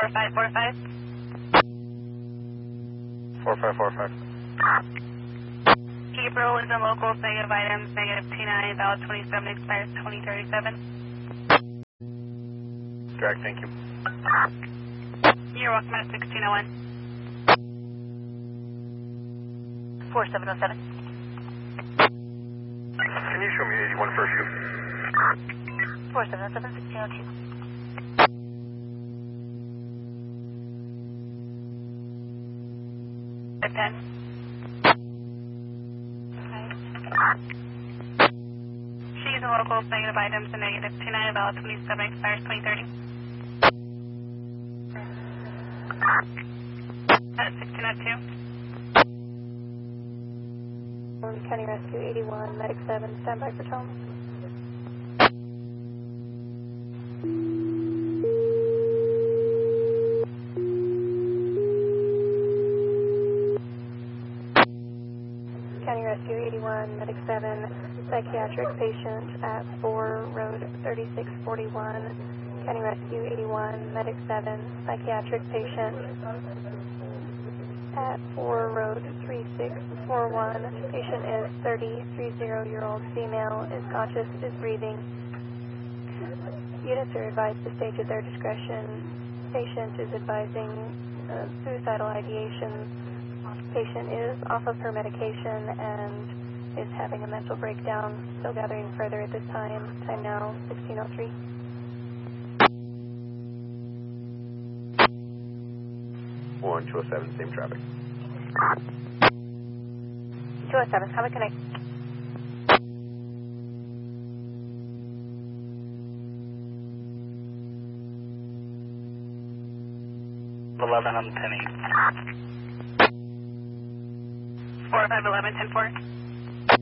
4545. 4545. Gabriel is in locals, negative items, negative T9, valid 27, expires 2037. Drag, thank you. You're welcome at 1601. 4707. Can you show me 81 first shoot? 4707, 1602. At 10. She's in locals, negative items, and negative 29, valid 27, expires 2030. At 1602. County Rescue 81, Medic 7, standby for tone. County Rescue 81, Medic 7, psychiatric patient at 4 Road 3641. County Rescue 81, Medic 7, psychiatric patient at 4 Road 3641. Patient is 30-year-old female, is conscious, is breathing. Units are advised to stage at their discretion. Patient is advising suicidal ideation. Patient is off of her medication and is having a mental breakdown. Still gathering further at this time. Time now 1603. 207, same traffic. 207, how we connect? I'm 10-8. 4511, 10-4.